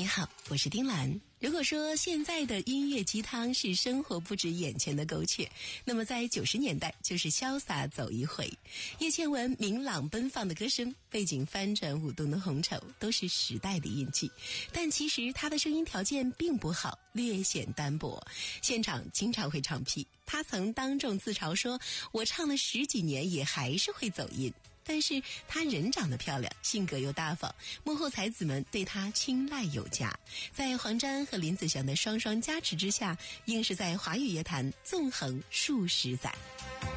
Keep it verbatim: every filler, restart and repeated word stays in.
你好，我是丁兰。如果说现在的音乐鸡汤是生活不止眼前的苟且，那么在九十年代就是潇洒走一回。叶倩文明朗奔放的歌声，背景翻转舞动的红绸，都是时代的印记。但其实她的声音条件并不好，略显单薄，现场经常会唱屁。她曾当众自嘲说，我唱了十几年也还是会走音。但是她人长得漂亮，性格又大方，幕后才子们对她青睐有加。在黄沾和林子祥的双双加持之下，硬是在华语乐坛纵横数十载。